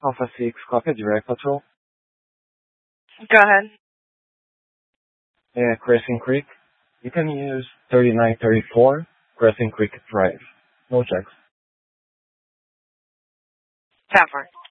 Alpha 6, copy, direct patrol. Go ahead. Crescent Creek. You can use 3934 Crescent Creek Drive. No checks. That far.